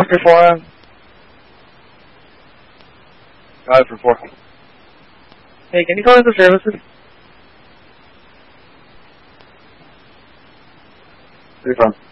after 4. Got it for 4. Hey, can you call into services? 3 from.